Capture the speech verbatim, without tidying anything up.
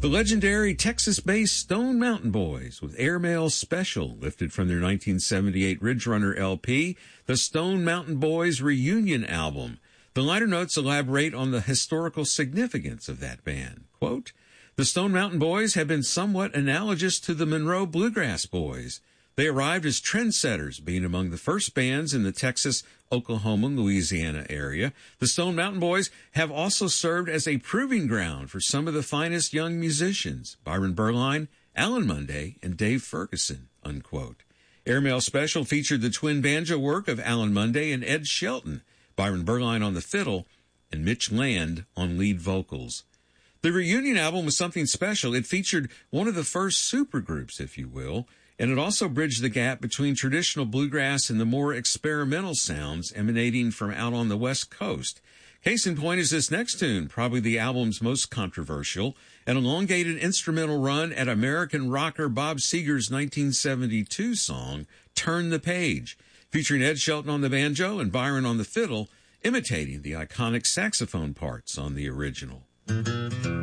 The legendary Texas-based Stone Mountain Boys with Airmail Special, lifted from their nineteen seventy-eight Ridge Runner L P, the Stone Mountain Boys Reunion album. The liner notes elaborate on the historical significance of that band. Quote, the Stone Mountain Boys have been somewhat analogous to the Monroe Bluegrass Boys. They arrived as trendsetters, being among the first bands in the Texas, Oklahoma, Louisiana area. The Stone Mountain Boys have also served as a proving ground for some of the finest young musicians, Byron Berline, Alan Munday, and Dave Ferguson, unquote. Airmail Special featured the twin banjo work of Alan Munday and Ed Shelton, Byron Berline on the fiddle, and Mitch Land on lead vocals. The reunion album was something special. It featured one of the first supergroups, if you will, and it also bridged the gap between traditional bluegrass and the more experimental sounds emanating from out on the West Coast. Case in point is this next tune, probably the album's most controversial, an elongated instrumental run at American rocker Bob Seger's nineteen seventy-two song, Turn the Page, featuring Ed Shelton on the banjo and Byron on the fiddle, imitating the iconic saxophone parts on the original.